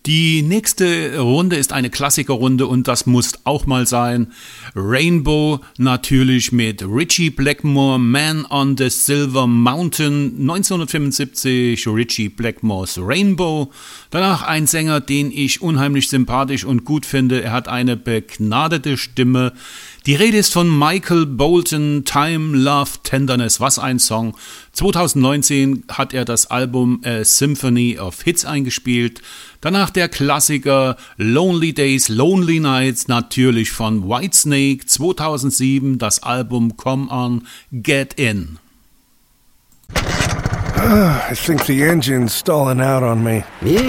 Die nächste Runde ist eine Klassikerrunde und das muss auch mal sein. Rainbow natürlich mit Ritchie Blackmore, Man on the Silver Mountain, 1975, Ritchie Blackmores Rainbow. Danach ein Sänger, den ich unheimlich sympathisch und gut finde. Er hat eine begnadete Stimme. Die Rede ist von Michael Bolton, Time, Love, Tenderness, was ein Song. 2019 hat er das Album A Symphony of Hits eingespielt. Danach der Klassiker Lonely Days, Lonely Nights, natürlich von Whitesnake. 2007 das Album Come On, Get In. I think the engine's stalling out on me.